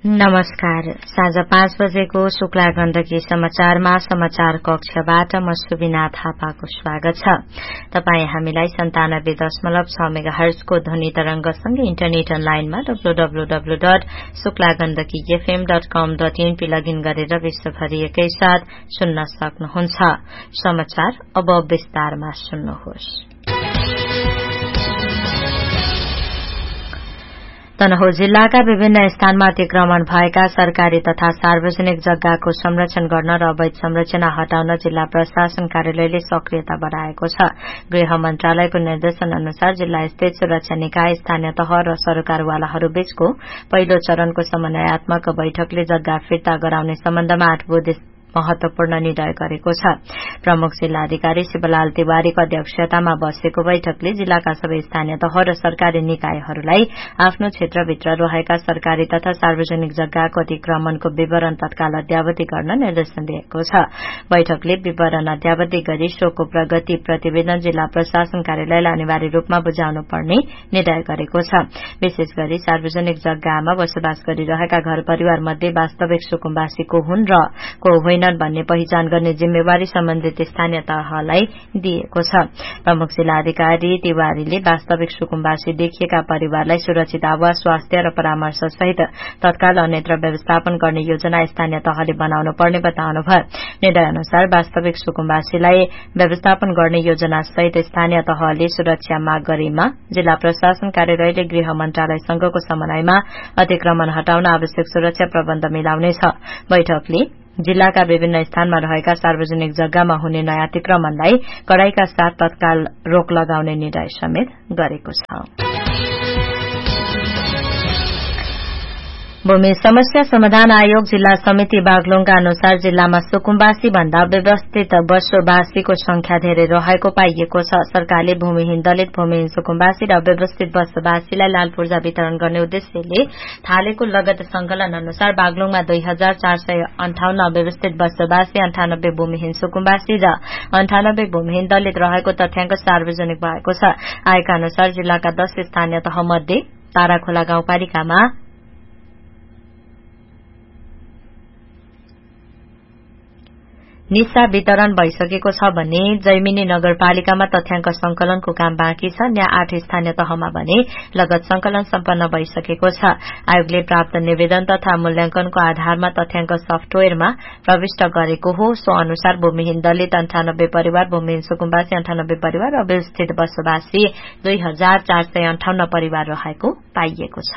नमस्कार। साँझ 5 बजेको शुक्ला गण्डकी समाचारमा समाचार कक्षबाट म सुबिना थापाको स्वागत छ। तपाई हामीलाई 97.6 मेगाहर्जको ध्वनि तरंगसँगै इन्टरनेट अनलाइनमा www.suklagandakifm.com.in लगइन गरेर विश्वभरि एकैसाथ सुन्न सक्नुहुन्छ। समाचार अब विस्तारमा सुन्नुहोस्। तनहुँ जिल्लाका विभिन्न स्थानमा अतिक्रमण भएका सरकारी तथा सार्वजनिक जग्गाको संरक्षण गर्न र अवैध संरचना हटाउन जिल्ला प्रशासन कार्यालयले सक्रियता बढ़ाएको छ। गृह मन्त्रालयको निर्देशन अनुसार जिल्ला स्थित सुरक्षा निकाय, स्थानीय तह र सरकारवालाहरूबीचको पहिलो चरणको समन्वयात्मक बैठकले जग्गा फिर्ता गराउने सम्बन्धमा 8 बुधे महत्वपूर्ण निर्णय गरेको छ। प्रमुख जिल्लाधिकारी शिवलाल तिवारीको अध्यक्षतामा बसेको बैठकले जिल्लाका सबै स्थानीय तह र सरकारी निकायहरूलाई आफ्नो क्षेत्रभित्र रहेका सरकारी तथा सार्वजनिक जग्गाको अतिक्रमणको विवरण तत्काल अद्यावधि गर्न निर्देशन दिएको छ। बैठकले विवरण अद्यावधि गरी सोको प्रगति प्रतिवेदन जिल्ला प्रशासन कार्यालयलाई अनिवार्य रूपमा बुझाउनु पर्ने निर्णय गरेको छ। विशेष गरी सार्वजनिक जग्गामा बसोबास गरिरहेका घर परिवार मध्ये वास्तविक सुकुम्बासी को हुन् र को होइन भन्ने पहिचान गर्ने जिम्मेवारी सम्बन्धित स्थानीय तहलाई दिएको छ। प्रमुख जिल्लाधिकारी तिवारीले वास्तविक सुकुम्बासी देखिएका परिवारलाई सुरक्षित आवास, स्वास्थ्य र परामर्श सहित तत्काल अन्यत्र व्यवस्थापन गर्ने योजना स्थानीय तहले बनाउनु पर्ने बताउनुभयो। निर्णय अनुसार वास्तविक सुकुम्बासीलाई व्यवस्थापन गर्ने योजना सहित स्थानीय तहले सुरक्षा माग गरेमा जिल्ला प्रशासन कार्यालयले गृह मन्त्रालयसँगको समन्वयमा अतिक्रमण हटाउन आवश्यक सुरक्षा प्रबन्ध मिलाउनेछ। बैठकले जिल्लाका विभिन्न स्थानमा रहेका सार्वजनिक जग्गामा हुने नयाँ अतिक्रमणलाई कड़ाईका साथ तत्काल रोक लगाउने निर्णय समेत गरेको छ। भूमि समस्या समाधान आयोग जिल्ला समिति बागलुङका अनुसार जिल्लामा सुकुम्बासी भन्दा व्यवस्थित बसोबासीको संख्या धेरै रहेको पाइएको छ। सरकारले भूमिहीन दलित, भूमिहीन सुकुम्बासी र व्यवस्थित बसोबासीलाई लाल पूर्जा वितरण गर्ने उद्देश्यले थालेको लगत संकलन अनुसार बागलुङमा 2458 व्यवस्थित बसोबासी, 98 भूमिहीन सुकुम्बासी र 98 भूमिहीन दलित रहेको तथ्याङ्क सार्वजनिक भएको छ। आयोगका अनुसार जिल्लाका 10 स्थानीय तह मध्ये ताराखोला गाउँपालिकामा निशा वितरण भइसकेको छ भने जैमिनी नगरपालिकामा तथ्याङ्क संकलनको काम बाँकी छ। अन्य 8 स्थानीय तहमा भने लगत संकलन सम्पन्न भइसकेको छ। आयोगले प्राप्त निवेदन तथा मूल्याङ्कनको आधारमा तथ्याङ्क सफ्टवेयरमा प्रविष्ट गरेको हो। सो अनुसार भूमिहीन दलित 98 परिवार, भूमिहीन सुकुम्बासी 98 परिवार र व्यवस्थित बसोबासी 2458 परिवार रहेको पाइएको छ।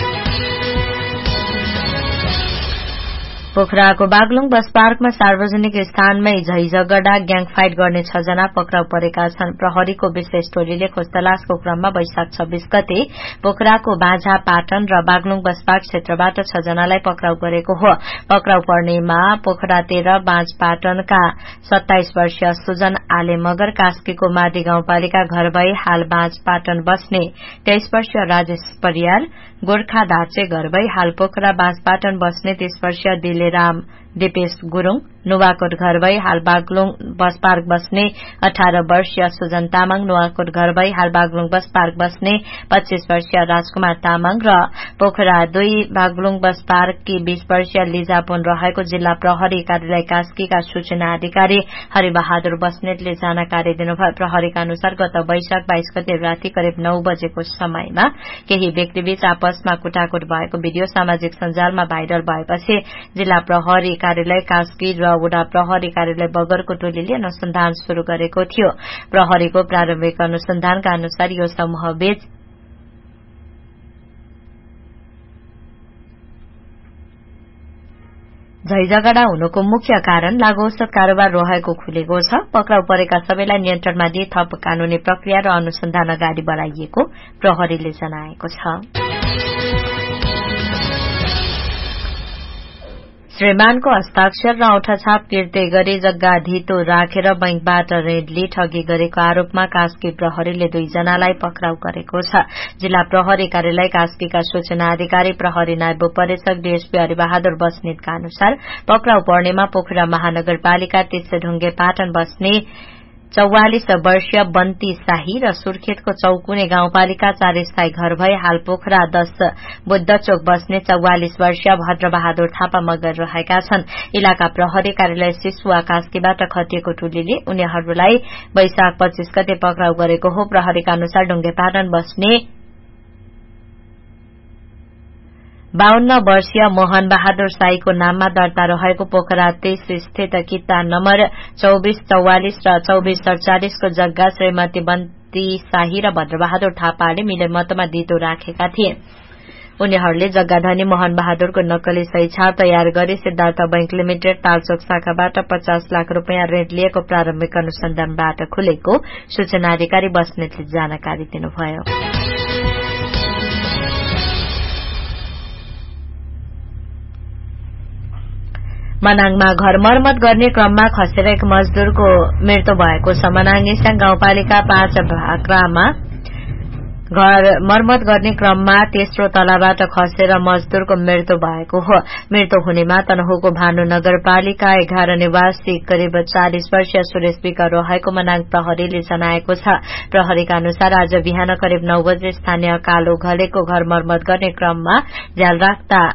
पोखराको बागलुङ बस पार्कमा सार्वजनिक स्थानमै झैझगडा ग्याङ फाइट गर्ने 6 जना पक्राउ परेका छन्। प्रहरीको विशेष टोलीले खोजतलासको क्रममा वैशाख 26 गते पोखराको बाझा पाटन र बागलुङ बस पार्क क्षेत्रबाट 6 जनालाई पक्राउ गरेको हो। पक्राउ पर्नेमा पोखरा 13 बाँझ पाटनका 27 वर्षीय सुजन आले मगर, कास्कीको माडी गाउँपालिका घर भई हाल बाँझ पाटन बस्ने 23 वर्षीय राजेश परियार, गोर्खा धार्चे घर भई हाल पोखरा बाँझपाटन बस्ने 30 वर्षीय दिलेराम दिपेश गुरूङ, नुवाकोट घर भई हाल बागलुङ बस पार्क बस्ने 18 वर्षीय सुजन तामाङ, नुवाकोट घर भई हाल बागलुङ बस पार्क बस्ने 25 वर्षीय राजकुमार तामाङ र पोखरा 2 बागलुङ बस पार्ककी 20 वर्षीय लिजा पुन रहेको जिल्ला प्रहरी कार्यालय कास्कीका सूचना अधिकारी हरिबहादुर बस्नेतले जानकारी दिनुभयो। प्रहरीका अनुसार गत वैशाख 22 गते राति करिब 9 बजेको समयमा केही व्यक्तिबीच आपसमा कुटाकुट भएको भिडियो सामाजिक सञ्जालमा भाइरल भएपछि जिल्ला प्रहरी कार्यालय कास्की र वडा प्रहरी कार्यालय बगरको टोलीले अनुसन्धान शुरू गरेको थियो। प्रहरीको प्रारम्भिक अनुसन्धानका अनुसार यो समूहबीच झैझगडा हुनुको मुख्य कारण लागू औषध कारोबार रहेको खुलेको छ। पक्राउ परेका सबैलाई नियन्त्रणमा दिई थप कानूनी प्रक्रिया र अनुसन्धान अगाडि बढ़ाइएको प्रहरीले जनाएको छ। श्रीमानको हस्ताक्षर र औठाछाप किर्दै गरी जग्गा धितो राखेर बैंकबाट ऋण लिई ठगी गरेको आरोपमा कास्की प्रहरीले 2 जनालाई पक्राउ गरेको छ। जिल्ला प्रहरी कार्यालय कास्कीका सूचना अधिकारी प्रहरी नायब उपरीक्षक डीएसपी हरिबहादुर बस्नेतका अनुसार पक्राउ पर्नेमा पोखरा महानगरपालिका 30 ढुङ्गे पाटन बस्ने 44 वर्षीय बन्ती शाही र सुर्खेतको चौकुने गाउँपालिका 4 स्थायी घर भए हाल पोखरा 10 बुद्धचोक बस्ने 44 वर्षीय भद्रबहादुर थापा मगर रहेका छन्। इलाका प्रहरी कार्यालय सिसुवा कास्कीबाट खटिएको टोलीले उनीहरूलाई वैशाख 25 गते पक्राउ गरेको हो। प्रहरीका अनुसार ढुङ्गेपाटन बस्ने 52 वर्षीय मोहन बहादुर साईको नाममा दर्ता रहेको पोखरा 23 स्थित किता नम्बर 2444 र 2447 को जग्गा श्रीमती बन्ती शाही र भद्रबहादुर थापाले मिलेमतमा दितो राखेका थिए। उनीहरूले जग्गाधनी मोहन बहादुरको नक्कली सही छाप तयार गरी सिद्धार्थ बैंक लिमिटेड तालचोक शाखाबाट 50 लाख रूपियाँ ऋण लिएको प्रारम्भिक अनुसन्धानबाट खुलेको सूचना अधिकारी बस्नेतले जानकारी दिनुभयो। मनाङमा घर मर्मत गर्ने क्रममा खसेर एक मजदूरको मृत्यु भएको छ। मनाङ इस्याङ गाउँपालिका 5 भाक्रामा घर मर्मत गर्ने क्रममा तेस्रो तलाबाट खसेर मजदूरको मृत्यु भएको हो। मृत्यु हुनेमा तनहुको भानु नगरपालिका 11 निवासी करिब 40 वर्षीय सुरेश विक रहेको मनाङ प्रहरीले जनाएको छ। प्रहरीका अनुसार आज बिहान करिब 9 बजे स्थानीय कालो घलेको घर मर्मत गर्ने क्रममा झ्याल राख्दा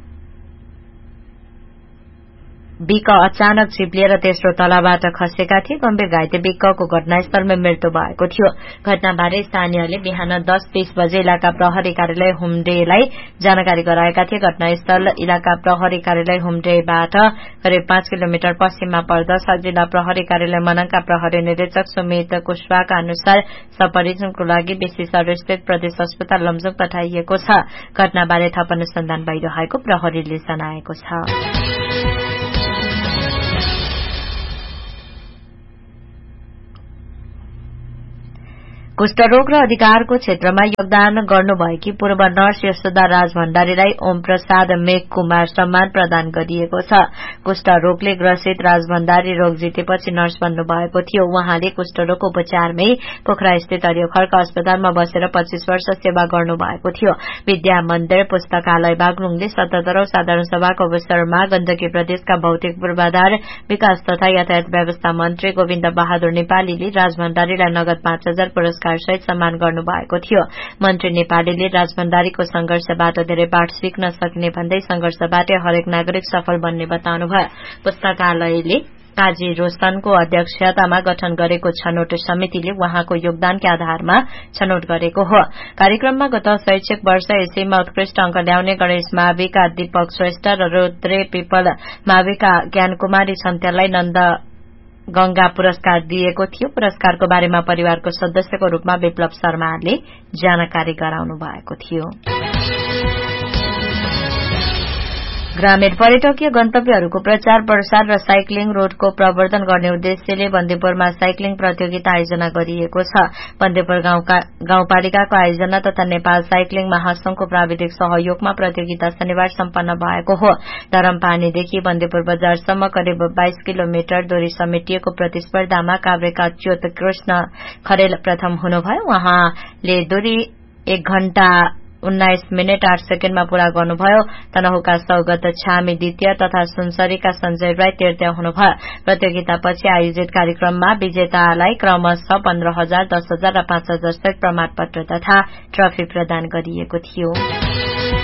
विक अचानक चिप्लिएर तेस्रो तलाबाट खसेका थिए। गम्भीर घाइते विकको घटनास्थलमा मृत्यु भएको थियो। घटनाबारे स्थानीयले बिहान 10:20 बजे इलाका प्रहरी कार्यालय हुम्डेलाई जानकारी गराएका थिए। घटनास्थल इलाका प्रहरी कार्यालय हुम्डेबाट करिब 5 किलोमिटर पश्चिममा पर्दछ। जिल्ला प्रहरी कार्यालय मनाङका प्रहरी निरीक्षक सुमित कुशवाका अनुसार सपरिजनको लागि बेसीसरस्थित प्रदेश अस्पताल लमजुङ पठाइएको छ। घटनाबारे थप अनुसन्धान भइरहेको प्रहरीले जनाएको छ। कुष्ठरोग र अधिकारको क्षेत्रमा योगदान गर्नुभएकी पूर्व नर्स यशोदा राज भण्डारीलाई ओम प्रसाद मेघ कुमार सम्मान प्रदान गरिएको छ। कुष्ठरोगले ग्रसित राज भण्डारी रोग जितेपछि नर्स बन्नु भएको थियो। उहाँले कुष्ठरोगको उपचारमै पोखरा स्थित हरियो खड्का अस्पतालमा बसेर 25 वर्ष सेवा गर्नु भएको थियो। विद्या मन्दिर पुस्तकालय बागलुङले 77औं साधारण सभाको अवसरमा गण्डकी प्रदेशका भौतिक पूर्वाधार विकास तथा यातायात व्यवस्था मन्त्री गोविन्द बहादुर नेपालीले राज भण्डारीलाई नगद 5000 पुरस्कार सहित सम्मान गर्नु भएको थियो। मन्त्री नेपालीले राज भण्डारीको संघर्षबाट धेरै पाठ सिक्न सकिने भन्दै संघर्षबाट हरेक नागरिक सफल बन्ने बताउनुभयो। पुस्तकालयले काजी रोशनको अध्यक्षतामा गठन गरेको छनौट समितिले उहाँको योगदानका आधारमा छनौट गरेको हो। कार्यक्रममा गत शैक्षिक वर्ष एसईमा उत्कृष्ट अंक ल्याउने गणेश माविका दीपक श्रेष्ठ र रुद्रे पिपल माविका ज्ञानकुमारी छन्त्याललाई नन्द गंगा पुरस्कार दिएको थियो। पुरस्कारको बारेमा परिवारको सदस्यको रूपमा विप्लव शर्माले जानकारी गराउनु भएको थियो। ग्रामीण पर्यटकीय गन्तव्यहरूको प्रचार प्रसार र साइक्लिङ रोडको प्रवर्धन गर्ने उद्देश्यले बन्दीपुरमा साइक्लिङ प्रतियोगिता आयोजना गरिएको छ। बन्दीपुर गाउँपालिकाको आयोजना तथा नेपाल साइक्लिङ महासंघको प्राविधिक सहयोगमा प्रतियोगिता शनिबार सम्पन्न भएको हो। धरमपानीदेखि बन्दीपुर बजारसम्म करिब 22 किलोमिटर दूरी समेटिएको प्रतिस्पर्धामा काभ्रेका च्योत कृष्ण खरेल प्रथम हुनुभयो। उहाँले दूरी 1 घण्टा 19 मिनट 8 सेकेण्डमा पूरा गर्नुभयो। तनहुका सौगत छामी द्वितीय तथा सुनसरीका संजय राई तृतीय हुनुभयो। प्रतियोगितापछि आयोजित कार्यक्रममा विजेतालाई क्रमशः 15,000, 10,000 र 5,000 सहित प्रमाणपत्र तथा ट्रफी प्रदान गरिएको थियो।